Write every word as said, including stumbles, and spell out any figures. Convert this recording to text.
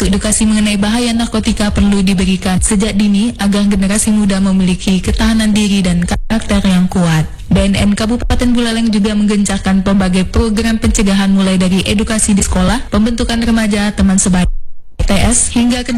Edukasi mengenai bahaya narkotika perlu diberikan sejak dini agar generasi muda memiliki ketahanan diri dan karakter yang kuat. B N N Kabupaten Buleleng juga menggencarkan berbagai program pencegahan mulai dari edukasi di sekolah, pembentukan remaja, teman sebaya, T S, hingga